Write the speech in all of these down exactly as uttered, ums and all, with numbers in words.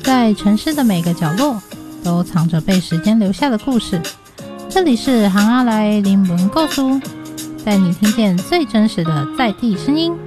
在城市的每个角落都藏着被时间留下的故事。这里是行阿来林文告诉，带你听见最真实的在地声音。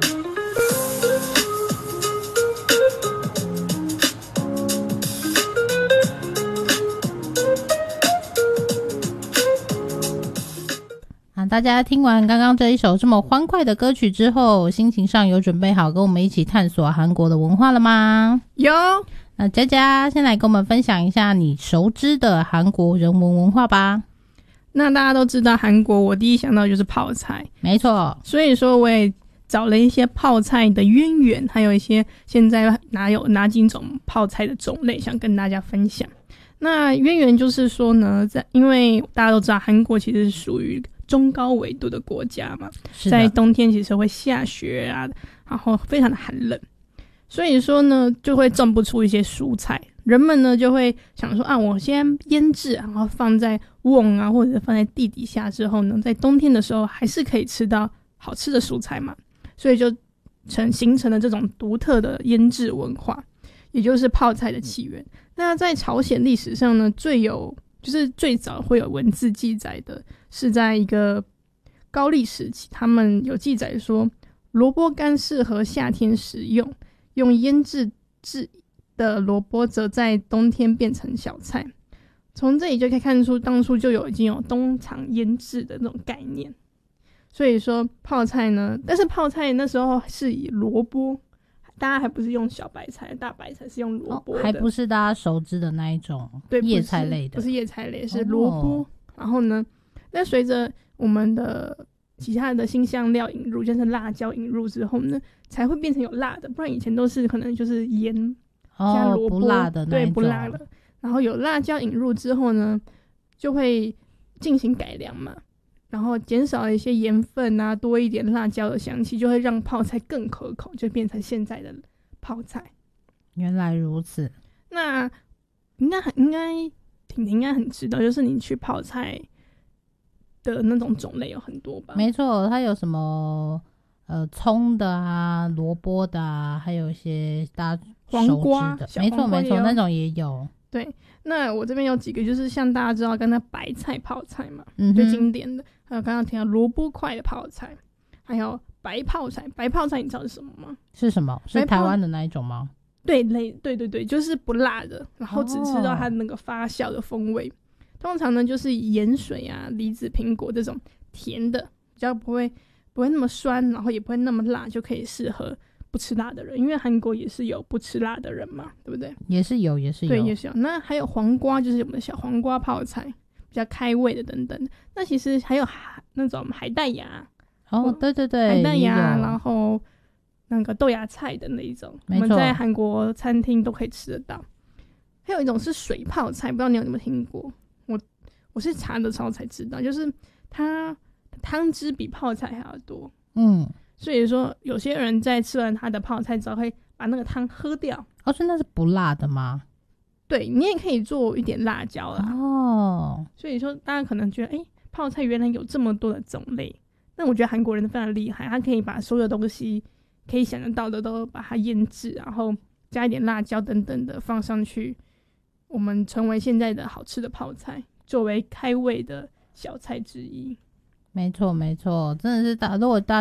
啊，大家听完刚刚这一首这么欢快的歌曲之后，心情上有准备好跟我们一起探索韩国的文化了吗？ 有。 那佳佳先来跟我们分享一下你熟知的韩国人文文化吧。 那大家都知道韩国，我第一想到就是泡菜， 没错， 所以说我也找了一些泡菜的渊源，还有一些现在哪有哪几种泡菜的种类想跟大家分享。那渊源就是说呢，在因为大家都知道韩国其实是属于中高纬度的国家嘛，在冬天其实会下雪啊，然后非常的寒冷，所以说呢就会种不出一些蔬菜，人们呢就会想说啊，我先腌制，然后放在瓮啊或者放在地底下之后呢，在冬天的时候还是可以吃到好吃的蔬菜嘛，所以就成形成了这种独特的腌制文化，也就是泡菜的起源。那在朝鲜历史上呢，最有就是最早会有文字记载的是在一个高丽时期，他们有记载说萝卜干适合夏天食用，用腌制制的萝卜则在冬天变成小菜。从这里就可以看出当初就有已经有冬藏腌制的那种概念。所以说泡菜呢，但是泡菜那时候是以萝卜，大家还不是用小白菜大白菜，是用萝卜的、 哦、还不是大家熟知的那一种叶菜类的， 不是叶菜类，是萝卜、哦、然后呢，那随着我们的其他的辛香料引入，就是辣椒引入之后呢，才会变成有辣的，不然以前都是可能就是盐加萝卜、 哦、不辣的那一种， 对，不辣了。然后有辣椒引入之后呢，就会进行改良嘛，然后减少一些盐分啊，多一点辣椒的香气，就会让泡菜更可口，就变成现在的泡菜。 原来如此。 那应该应该婷婷应该很知道，就是你去泡菜的那种种类有很多吧？ 没错，它有什么呃葱的啊、萝卜的啊，还有一些大家熟知的黄瓜， 没错没错，那种也有。 对，那我这边有几个，就是像大家知道刚才白菜泡菜嘛， 嗯， 最经典的，还有刚刚提到萝卜块的泡菜，还有白泡菜。白泡菜你知道是什么吗？ 是什么？是台湾的那一种吗？ 对，类对对对，就是不辣的，然后只吃到它那个发酵的风味。哦、通常呢，就是盐水啊、梨子、苹果这种甜的，比较不会不会那么酸，然后也不会那么辣，就可以适合不吃辣的人，因为韩国也是有不吃辣的人嘛，对不对？ 也是有，也是有， 对，也是有。那还有黄瓜，就是我们的小黄瓜泡菜，比较开胃的等等。那其实还有海那种海带芽， 哦，对对对， 海带芽，然后那个豆芽菜的那一种，我们在韩国餐厅都可以吃得到。还有一种是水泡菜，不知道你有没有听过？我我是查的时候才知道，就是它汤汁比泡菜还要多。嗯。所以说有些人在吃完他的泡菜之后会把那个汤喝掉。 哦，所以那是不辣的吗？ 对，你也可以做一点辣椒啦。哦，所以说大家可能觉得哎、欸，泡菜原来有这么多的种类。那我觉得韩国人非常厉害，他可以把所有东西可以想得到的都把它腌制，然后加一点辣椒等等的放上去，我们成为现在的好吃的泡菜，作为开胃的小菜之一。 没错没错，真的是大如果大